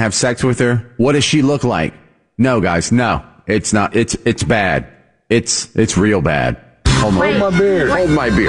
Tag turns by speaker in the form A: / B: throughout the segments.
A: have sex with her. What does she look like? No, guys, no. It's not. It's bad. It's real bad. Hold my beer. Hold my beer.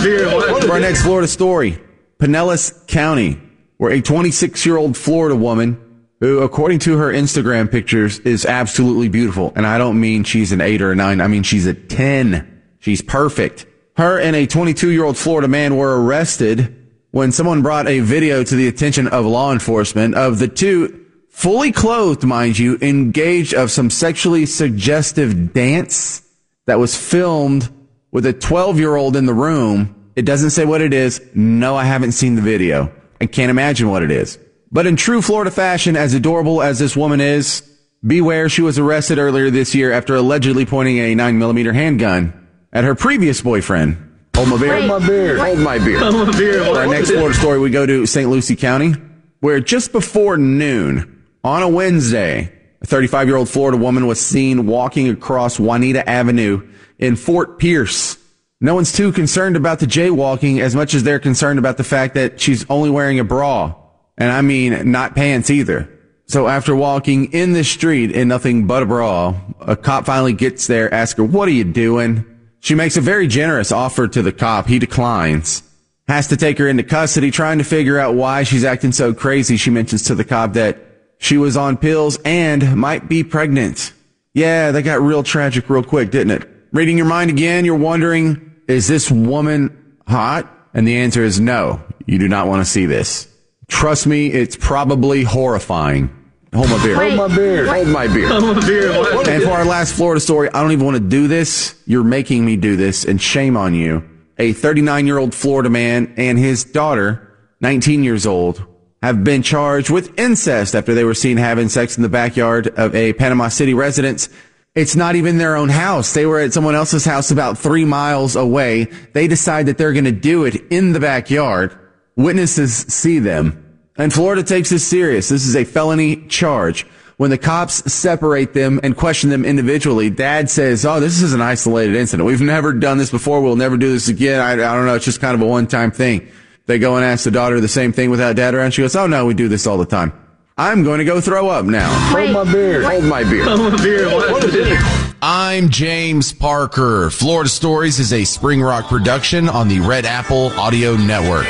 A: For our next Florida story, Pinellas County, where a 26-year-old Florida woman who, according to her Instagram pictures, is absolutely beautiful. And I don't mean she's an 8 or a 9. I mean she's a 10. She's perfect. Her and a 22-year-old Florida man were arrested when someone brought a video to the attention of law enforcement of the two, fully clothed, mind you, engaged of some sexually suggestive dance that was filmed with a 12-year-old in the room. It doesn't say what it is. No, I haven't seen the video. I can't imagine what it is. But in true Florida fashion, as adorable as this woman is, beware, she was arrested earlier this year after allegedly pointing a 9mm handgun at her previous boyfriend. Hold my beer. Hold my beer. Hold my beer. Hold my beer. For our next Florida story, we go to St. Lucie County, where just before noon on a Wednesday, a 35-year-old Florida woman was seen walking across Juanita Avenue in Fort Pierce. No one's too concerned about the jaywalking as much as they're concerned about the fact that she's only wearing a bra. And I mean, not pants either. So after walking in the street in nothing but a bra, a cop finally gets there, asks her, "What are you doing?" She makes a very generous offer to the cop. He declines. Has to take her into custody, trying to figure out why she's acting so crazy. She mentions to the cop that she was on pills and might be pregnant. Yeah, that got real tragic real quick, didn't it? Reading your mind again, you're wondering, is this woman hot? And the answer is no. You do not want to see this. Trust me, it's probably horrifying. Hold my beer. Hold my beer. Hold my beer. Hold my beer. And for our last Florida story, I don't even want to do this. You're making me do this, and shame on you. A 39-year-old Florida man and his daughter, 19 years old, have been charged with incest after they were seen having sex in the backyard of a Panama City residence. It's not even their own house. They were at someone else's house about 3 miles away. They decide that they're going to do it in the backyard. Witnesses see them. And Florida takes this serious. This is a felony charge. When the cops separate them and question them individually, dad says, "Oh, this is an isolated incident. We've never done this before. We'll never do this again. I don't know. It's just kind of a one-time thing." They go and ask the daughter the same thing without dad around. She goes, "Oh, no, we do this all the time. I'm going to go throw up now." Hold my beer. Hold my beer. Hold my beer. What is it? I'm James Parker. Florida Stories is a Spring Rock production on the Red Apple Audio Network.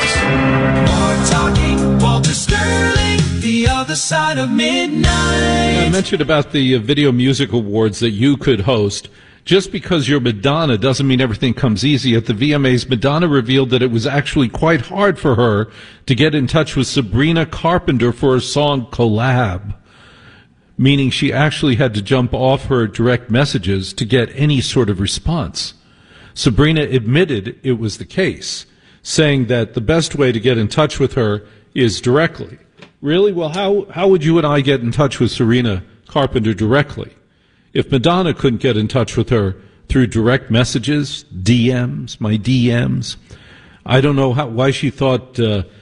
B: More talking, Walter Sterling, the other side of midnight.
C: I mentioned about the Video Music Awards that you could host. Just because you're Madonna doesn't mean everything comes easy. At the VMAs, Madonna revealed that it was actually quite hard for her to get in touch with Sabrina Carpenter for a song collab, meaning she actually had to jump off her direct messages to get any sort of response. Sabrina admitted it was the case, saying that the best way to get in touch with her is directly. Really? Well, how would you and I get in touch with Sabrina Carpenter directly? If Madonna couldn't get in touch with her through direct messages, DMs, my DMs, I don't know why she thought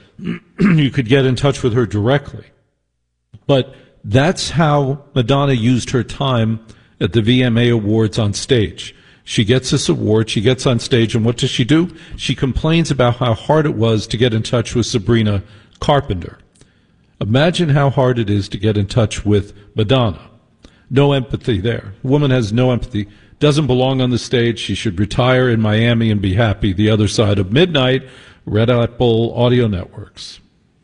C: you could get in touch with her directly. But that's how Madonna used her time at the VMA Awards on stage. She gets this award, she gets on stage, and what does she do? She complains about how hard it was to get in touch with Sabrina Carpenter. Imagine how hard it is to get in touch with Madonna. No empathy there. Woman has no empathy. Doesn't belong on the stage. She should retire in Miami and be happy. The other side of midnight, Red Apple Audio Networks.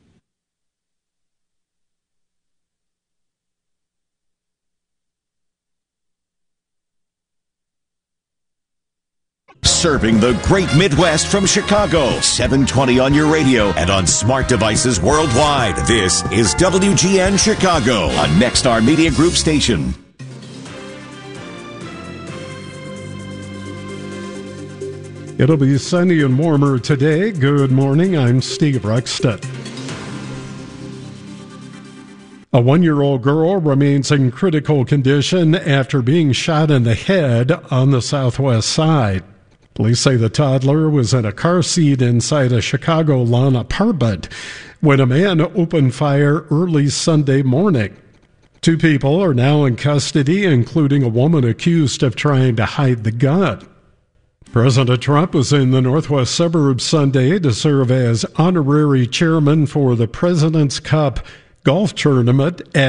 D: Serving the great Midwest from Chicago. 720 on your radio and on smart devices worldwide. This is WGN Chicago, a Nexstar Media Group station.
E: It'll be sunny and warmer today. Good morning. I'm Steve Ruxton. A 1-year-old girl remains in critical condition after being shot in the head on the southwest side. Police say the toddler was in a car seat inside a Chicago lawn apartment when a man opened fire early Sunday morning. 2 people are now in custody, including a woman accused of trying to hide the gun. President Trump was in the northwest suburbs Sunday to serve as honorary chairman for the President's Cup golf tournament at